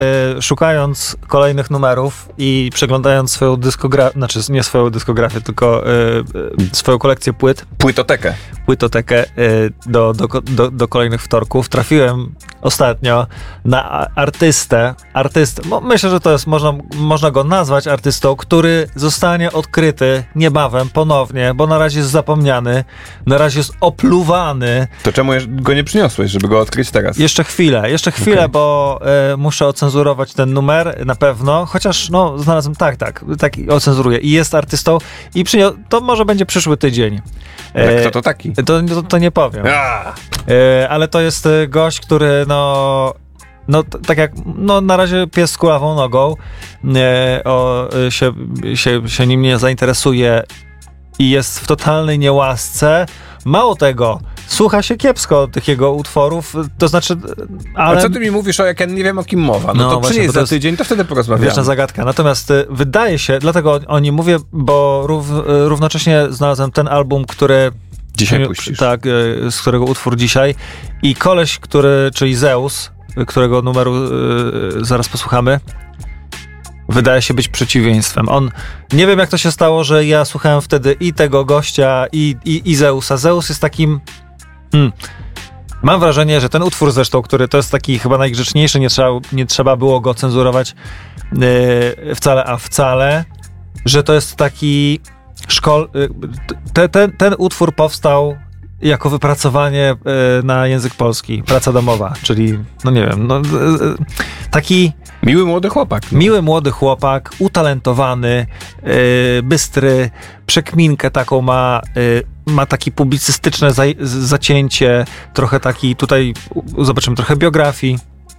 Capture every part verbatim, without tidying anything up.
y, szukając kolejnych numerów i przeglądając swoją dyskografię, znaczy nie swoją dyskografię, tylko y, y, swoją kolekcję płyt. Płytotekę. Płytotekę y, do, do, do, do kolejnych wtorków, trafiłem ostatnio na artystę, artystę, no myślę, że to jest, można, można go nazwać artystą, który zostanie odkryty niebawem ponownie, bo na razie jest zapomniany, na razie jest opluwany. To czemu go nie przyniosłeś, żeby go odkryć teraz? Jeszcze chwilę, jeszcze chwilę, okay. bo y, muszę ocenzurować ten numer na pewno, chociaż no znalazłem, tak, tak, tak ocenzuruję i jest artystą i przynio- to może będzie przyszły tydzień. Ale kto to taki? To, to, to nie powiem. A! Y, ale to jest gość, który no... No t- tak jak, no na razie pies z kulawą nogą e, o, się, się, się nim nie zainteresuje i jest w totalnej niełasce. Mało tego, słucha się kiepsko tych jego utworów, to znaczy... Ale... A co ty mi mówisz, o jak ja nie wiem, o kim mowa? No, no to właśnie, przynieś za tydzień, to wtedy porozmawiamy. Wieczna zagadka. Natomiast y, wydaje się, dlatego o, o nim mówię, bo rów, y, równocześnie znalazłem ten album, który... Dzisiaj puścisz. Tak, y, z którego utwór dzisiaj. I koleś, który, czyli Zeus, którego numeru y, zaraz posłuchamy, wydaje się być przeciwieństwem. On, nie wiem jak to się stało, że ja słuchałem wtedy i tego gościa, i, i, i Zeusa. Zeus jest takim... Hmm, mam wrażenie, że ten utwór zresztą, który to jest taki chyba najgrzeczniejszy, nie trzeba, nie trzeba było go cenzurować yy, wcale, a wcale, że to jest taki szkol... Yy, te, ten, ten utwór powstał jako wypracowanie y, na język polski, praca domowa, czyli, no nie wiem, no, y, y, taki... Miły młody chłopak. No. Miły młody chłopak, utalentowany, y, bystry, przekminkę taką ma, y, ma taki publicystyczne za, zacięcie, trochę taki, tutaj zobaczymy trochę biografii.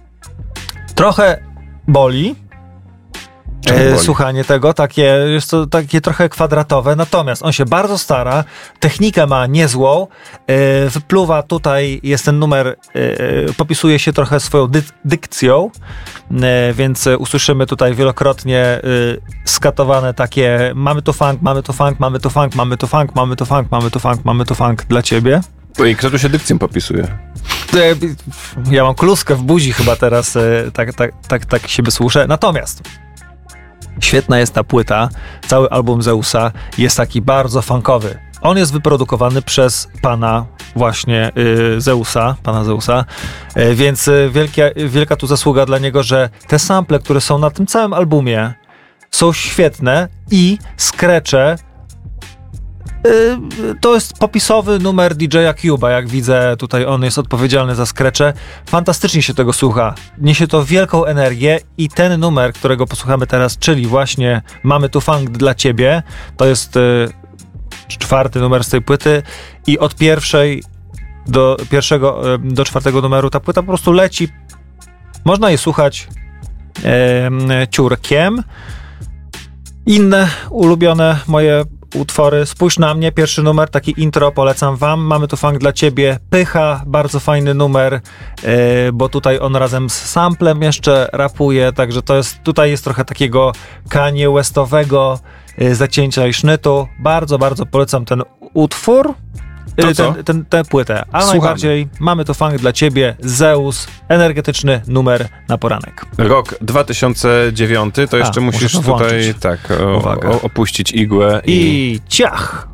Trochę boli, E, słuchanie tego, takie, jest to takie trochę kwadratowe, natomiast on się bardzo stara, technikę ma niezłą, e, wypluwa tutaj, jest ten numer, e, popisuje się trochę swoją dy- dykcją, e, więc usłyszymy tutaj wielokrotnie e, skatowane takie mamy tu funk, mamy tu funk, mamy tu funk, mamy tu funk, mamy tu funk, mamy tu funk, mamy tu funk dla ciebie. I kto tu się dykcją popisuje? Ja mam kluskę w buzi chyba teraz, e, tak, tak, tak, tak się wysłuszę, natomiast świetna jest ta płyta, cały album Zeusa jest taki bardzo funkowy. On jest wyprodukowany przez pana właśnie y, Zeusa, pana Zeusa, y, więc y, wielkia, wielka tu zasługa dla niego, że te sample, które są na tym całym albumie, są świetne i skrecze. Yy, to jest popisowy numer D J Cuba, jak widzę tutaj on jest odpowiedzialny za skrecze. Fantastycznie się tego słucha. Niesie to wielką energię i ten numer, którego posłuchamy teraz, czyli właśnie Mamy tu funk dla ciebie, to jest yy, czwarty numer z tej płyty i od pierwszej do pierwszego yy, do czwartego numeru ta płyta po prostu leci. Można jej słuchać yy, ciurkiem. Inne ulubione moje utwory, Spójrz na mnie, pierwszy numer, taki intro, polecam wam. Mamy tu funk dla ciebie, Pycha, bardzo fajny numer, yy, bo tutaj on razem z samplem jeszcze rapuje, także to jest, tutaj jest trochę takiego Kanye Westowego yy, zacięcia i sznytu. Bardzo, bardzo polecam ten utwór, yy, ten, ten, tę płytę. A Słuchamy. Najbardziej Mamy tu funk dla ciebie, Zeus, energetyczny numer na poranek. Rok dwa tysiące dziewiąty, to jeszcze A, musisz tutaj tak o, o, opuścić igłę i, i ciach!